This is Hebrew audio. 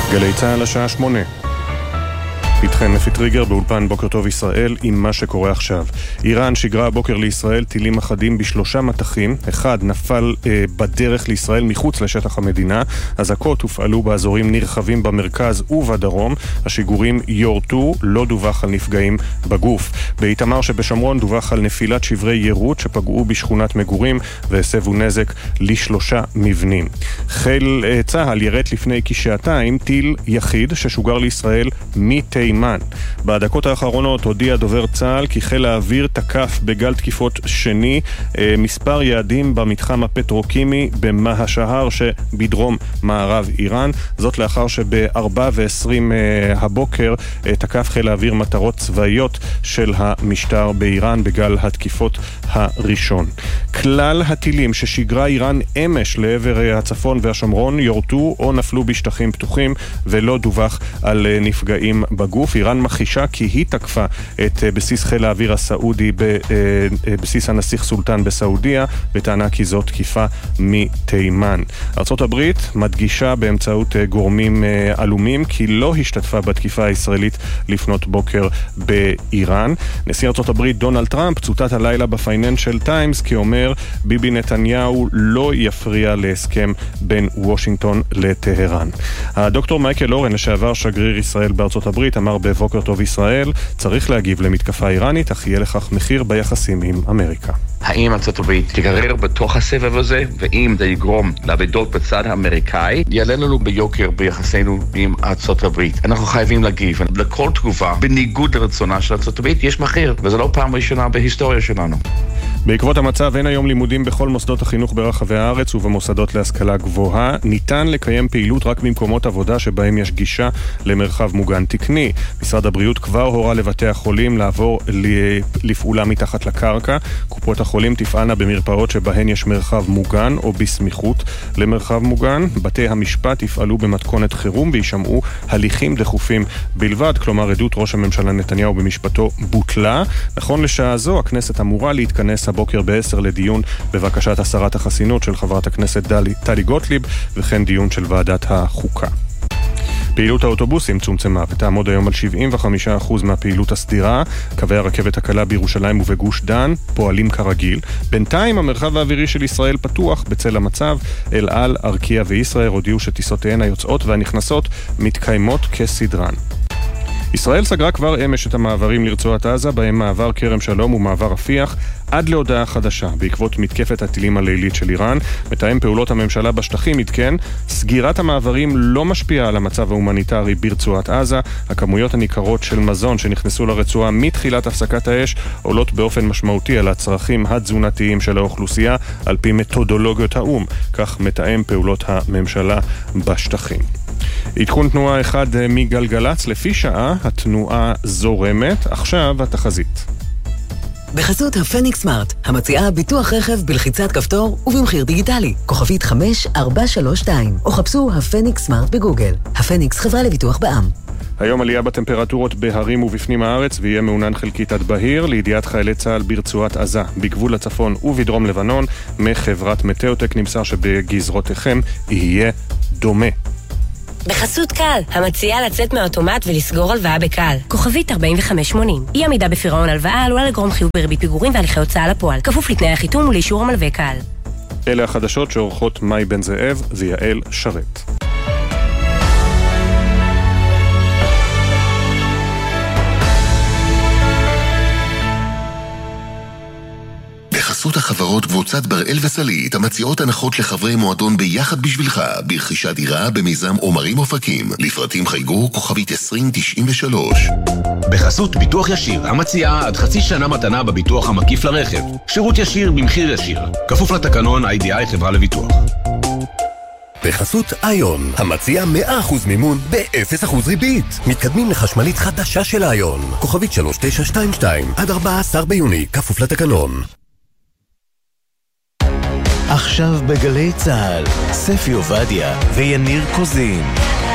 גלי צהל השעה 8. איתכם אפי טריגר באולפן בוקר טוב ישראל עם מה שקורה עכשיו. איראן שיגרה הבוקר לישראל טילים אחדים בשלושה מטחים. אחד נפל בדרך לישראל מחוץ לשטח המדינה. אזעקות הופעלו באזורים נרחבים במרכז ובדרום. השיגורים יורטו, לא דווח על נפגעים בגוף. באיתמר שבשומרון דווח על נפילת שברי ירות שפגעו בשכונת מגורים והסבו נזק לשלושה מבנים. חיל צהל ירט לפני כשעתיים טיל יחיד ששוגר לישראל מתימן. בדקות האחרונות הודיע דובר צה"ל כי חיל האוויר תקף בגל תקיפות שני מספר יעדים במתחם הפטרוקימי במהשהר שבדרום מערב איראן. זאת לאחר שב-4:20 הבוקר תקף חיל האוויר מטרות צבאיות של המשטר באיראן בגל התקיפות הראשון. כלל הטילים ששיגרה איראן אמש לעבר הצפון והשומרון יורטו או נפלו בשטחים פתוחים ולא דווח על נפגעים בגוף. איראן מכחישה כי היא תקפה את בסיס חיל האוויר הסעודי בבסיס הנסיך סולטן בסעודיה וטענה כי זאת תקיפה מתימן. ארצות הברית מדגישה באמצעות גורמים עלומים כי לא השתתפה בתקיפה הישראלית לפנות בוקר באיראן. נשיא ארצות הברית דונלד טראמפ צוטט הלילה בפייננשל טיימס כי אומר ביבי נתניהו לא יפריע להסכם בין וושינגטון לטהרן. הדוקטור מייקל אורן לשעבר שגריר ישראל בארצות הברית אמר בבוקר טוב ישראל צריך להגיב למתקפה איראנית אך יהיה לכך מחיר ביחסים עם אמריקה. האם ארצות הברית תגרר בתוך הסבב הזה, ואם זה יגרום לעבדות בצד האמריקאי, יעלה לנו ביוקר ביחסינו עם ארצות הברית. אנחנו חייבים להגיב. לכל תגובה, בניגוד לרצונה של ארצות הברית, יש מחיר, וזה לא פעם ראשונה בהיסטוריה שלנו. בעקבות המצב אין היום לימודים בכל מוסדות החינוך ברחבי הארץ ובמוסדות להשכלה גבוהה. ניתן לקיים פעילות רק במקומות עבודה שבהם יש גישה למרחב מוגן תקני. משרד הבריאות כבר הורה לבתי החולים לעבור לפעולה מתחת לקרקע. קופות החולים תפעלנה במרפאות שבהן יש מרחב מוגן או בסמיכות למרחב מוגן. בתי המשפט יפעלו במתכונת חירום וישמעו הליכים דחופים בלבד, כלומר עדות ראש הממשלה נתניהו במשפטו בוטלה. נכון לשעה זו הכנסת אמורה להתכנס הבוקר ב-10 לדיון בבקשת הסרת החסינות של חברת הכנסת טלי גוטליב וכן דיון של ועדת החוקה. פעילות האוטובוסים צומצמה ותעמוד היום על 75% מהפעילות הסדירה. קווי הרכבת הקלה בירושלים ובגוש דן פועלים כרגיל. בינתיים המרחב האווירי של ישראל פתוח בצל המצב. אל על, ארקיע וישראל הודיעו שטיסותיהן היוצאות והנכנסות מתקיימות כסדרן. ישראל סגרה כבר אמש את המעברים לרצועת עזה, בהם מעבר כרם שלום ומעבר רפיח, עד להודעה חדשה. בעקבות מתקפת הטילים הלילית של איראן, מתאם פעולות הממשלה בשטחים עדכן, סגירת המעברים לא משפיעה על המצב ההומניטרי ברצועת עזה. הכמויות הניכרות של מזון שנכנסו לרצועה מתחילת הפסקת האש עולות באופן משמעותי על הצרכים התזונתיים של האוכלוסייה, על פי מתודולוגיות האום, כך מתאם פעולות הממשלה בשטחים. עדכון תנועה אחד מגלגלץ, לפי שעה התנועה זורמת. עכשיו התחזית. בחסות הפניקס סמארט, המציעה ביטוח רכב בלחיצת כפתור ובמחיר דיגיטלי. כוכבית 5432, או חפשו הפניקס סמארט בגוגל. הפניקס חברה לביטוח בע"מ. היום עלייה בטמפרטורות בהרים ובפנים הארץ ויהיה מעונן חלקית עד בהיר. לידיעת חיילי צה"ל ברצועת עזה, בגבול הצפון ובדרום לבנון, מחברת מטאוטק נמסר שבגזרותיכם יהיה דומה. בחסות קל, המציעה לצאת מהאוטומט ולסגור הלוואה בקל. כוכבית 4580. אי עמידה בפירעון הלוואה עלולה לגרום חיוב בריבית פיגורים והליכי הוצאה לפועל. כפוף לתנאי החיתום ולאישור המלווה קל. אלה החדשות שעורכות מאי בן זאב ויעל שרת. בחסות החברות קבוצת בראל וסלית, המציעות הנחות לחברי מועדון ביחד בשבילך, ברכישת דירה במיזם עומרים אופקים. לפרטים חייגו כוכבית 2093. בחסות ביטוח ישיר, המציעה עד חצי שנה מתנה בביטוח המקיף לרכב. שירות ישיר במחיר ישיר. כפוף לתקנון IDI חברה לביטוח. בחסות איון, המציע 100% מימון ב-0% ריבית. מתקדמים לחשמלית חדשה של איון. כוכבית 3922 עד 14 ביוני, כפוף לתקנון. עכשיו בגלי צהל, ספי עובדיה ויניר קוזין.